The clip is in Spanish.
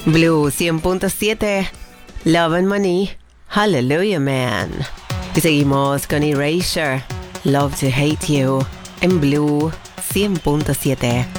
Blue 100.7, Love and Money, Hallelujah Man. Y seguimos con Erasure, Love to Hate You, en Blue 100.7.